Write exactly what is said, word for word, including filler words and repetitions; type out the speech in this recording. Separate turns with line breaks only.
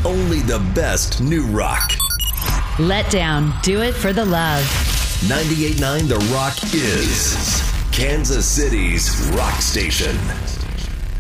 Only the best new rock.
Let Down. Do it for the love.
ninety-eight point nine The Rock is Kansas City's rock station.